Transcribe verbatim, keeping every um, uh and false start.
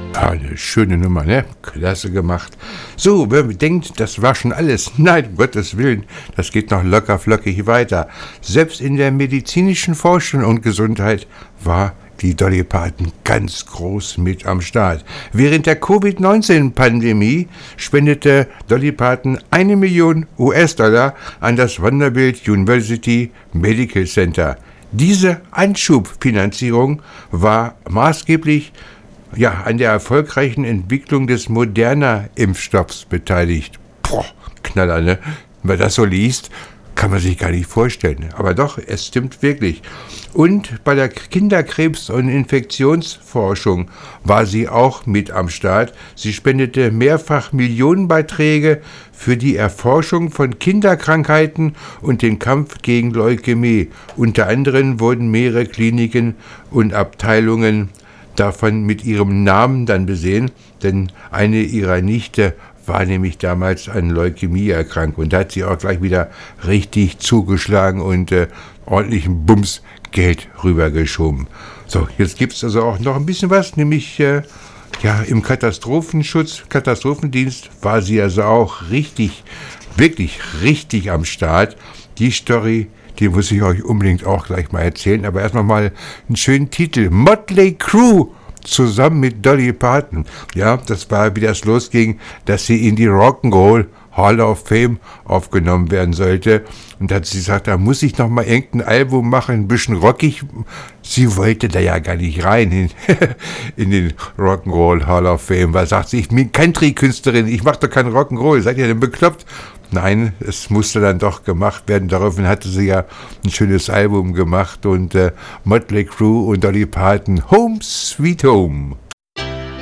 Eine schöne Nummer, ne? Klasse gemacht. So, wer denkt, das war schon alles, nein, um Gottes Willen, das geht noch locker flockig weiter. Selbst in der medizinischen Forschung und Gesundheit war die Dolly Parton ganz groß mit am Start. Während der Covid neunzehn Pandemie spendete Dolly Parton eine Million U S-Dollar an das Vanderbilt University Medical Center. Diese Anschubfinanzierung war maßgeblich ja, an der erfolgreichen Entwicklung des Moderna-Impfstoffs beteiligt. Boah, Knaller, ne? Wenn man das so liest, kann man sich gar nicht vorstellen. Aber doch, es stimmt wirklich. Und bei der Kinderkrebs- und Infektionsforschung war sie auch mit am Start. Sie spendete mehrfach Millionenbeiträge für die Erforschung von Kinderkrankheiten und den Kampf gegen Leukämie. Unter anderem wurden mehrere Kliniken und Abteilungen davon mit ihrem Namen dann besehen, denn eine ihrer Nichte war nämlich damals an Leukämie erkrankt und da hat sie auch gleich wieder richtig zugeschlagen und äh, ordentlichen Bums Geld rübergeschoben. So, jetzt gibt es also auch noch ein bisschen was, nämlich äh, ja, im Katastrophenschutz, Katastrophendienst war sie also auch richtig, wirklich richtig am Start. Die Story, die muss ich euch unbedingt auch gleich mal erzählen. Aber erstmal mal einen schönen Titel. Motley Crue zusammen mit Dolly Parton. Ja, das war, wie das losging, dass sie in die Rock'n'Roll Hall of Fame aufgenommen werden sollte. Und da hat sie gesagt, da muss ich noch mal irgendein Album machen, ein bisschen rockig. Sie wollte da ja gar nicht rein in, in den Rock'n'Roll Hall of Fame. Weil sagt sie, ich bin Country-Künstlerin, ich mache doch keinen Rock'n'Roll. Seid ihr denn bekloppt? Nein, es musste dann doch gemacht werden. Daraufhin hatte sie ja ein schönes Album gemacht und äh, Motley Crue und Dolly Parton, Home Sweet Home.